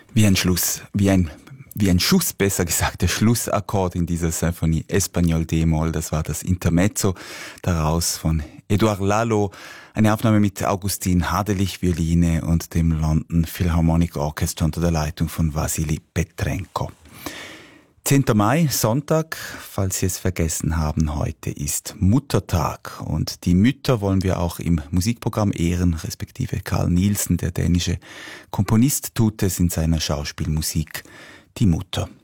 Wie ein Schuss, besser gesagt, der Schlussakkord in dieser Sinfonie Espagnol D-Moll, das war das Intermezzo daraus von Eduard Lalo, eine Aufnahme mit Augustin Hadelich Violine und dem London Philharmonic Orchestra unter der Leitung von Wassily Petrenko. 10. Mai, Sonntag, falls Sie es vergessen haben, heute ist Muttertag und die Mütter wollen wir auch im Musikprogramm ehren, respektive Carl Nielsen, der dänische Komponist, tut es in seiner Schauspielmusik Die Mutter.